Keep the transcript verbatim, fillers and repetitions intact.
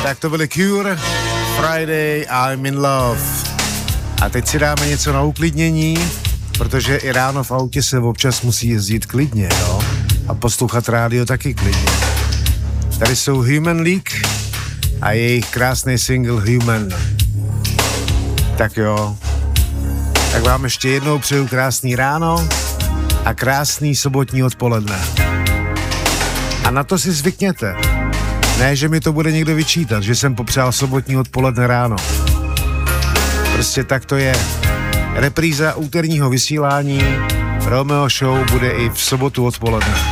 Tak to byly Cure, Friday, I'm in love. A teď si dáme něco na uklidnění, protože i ráno v autě se občas musí jezdit klidně, jo? A poslouchat rádio taky klidně. Tady jsou Human League a jejich krásný single Human. Tak jo. Tak vám ještě jednou přeju krásný ráno a krásný sobotní odpoledne. A na to si zvykněte. Ne, že mi to bude někdo vyčítat, že jsem popřál sobotní odpoledne ráno. Prostě tak to je. Repríza úterního vysílání Romeo Show bude i v sobotu odpoledne.